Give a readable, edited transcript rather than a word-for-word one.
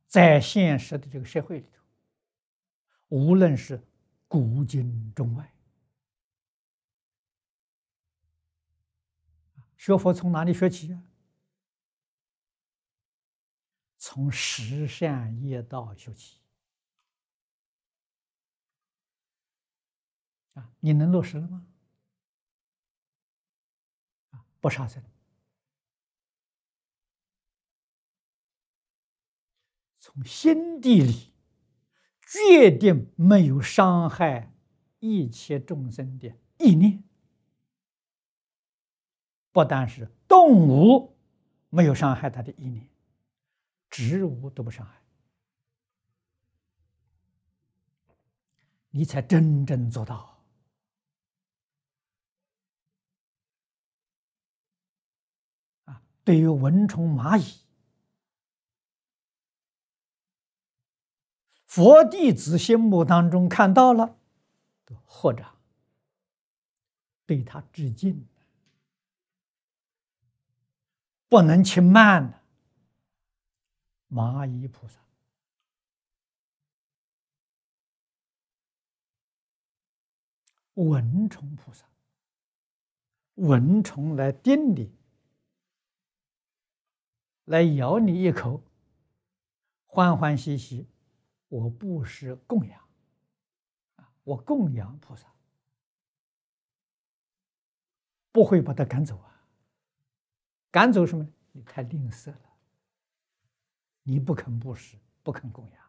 在现实的这个社会里头，无论是古今中外，学佛从哪里学起啊？从十善业道学起啊！你能落实了吗？不杀生，从心地里决定没有伤害一切众生的意念，不但是动物没有伤害它的意念，植物都不伤害，你才真正做到。对于蚊虫蚂蚁，佛弟子心目当中看到了，或者对他致敬，不能轻慢的蚂蚁菩萨。蚊虫菩萨，蚊虫来叮你，来咬你一口，欢欢喜喜，我不是供养，我供养菩萨，不会把他赶走啊。赶走什么？你太吝啬了，你不肯布施，不肯供养。